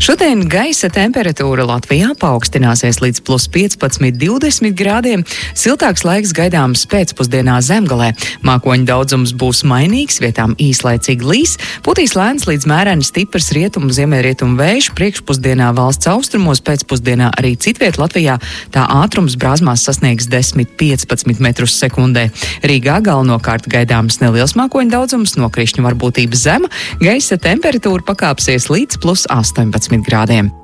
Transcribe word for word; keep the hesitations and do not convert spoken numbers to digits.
Šodien gaisa temperatūra Latvijā paaugstināsies līdz plus piecpadsmit līdz divdesmit grādiem. Siltāks laiks gaidāms pēcpusdienā Zemgalē. Mākoņu daudzums būs mainīgs, vietām īslaicīgi līs, putīs lēns līdz mēreni stiprs rietumu ziemeļrietumu vējš, priekšpusdienā valsts austrumos, pēcpusdienā arī citviet Latvijā. Tā ātrums brāzmās sasniegs desmit līdz piecpadsmit metrus sekundē. Rīgā galvenokārt gaidāms neliels mākoņu daudzums, nokrišņu varbūtība zema, gaisa temperatūra pakāpsies līdz plus astoņpadsmit grādiem.